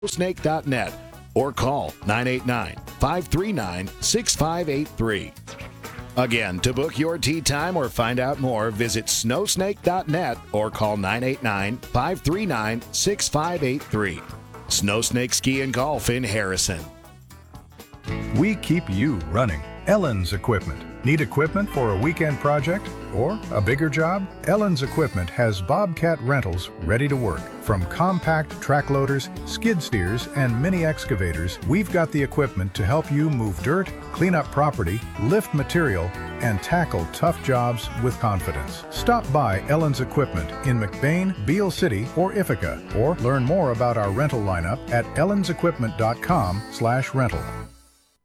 snowsnake.net or call 989-539-6583. Again, to book your tee time or find out more, visit snowsnake.net or call 989-539-6583. Snowsnake Ski and Golf in Harrison. We keep you running. Ellen's Equipment. Need equipment for a weekend project or a bigger job? Ellen's Equipment has Bobcat rentals ready to work. From compact track loaders, skid steers, and mini excavators, we've got the equipment to help you move dirt, clean up property, lift material, and tackle tough jobs with confidence. Stop by Ellen's Equipment in McBain, Beale City, or Ithaca, or learn more about our rental lineup at ellensequipment.com/rental.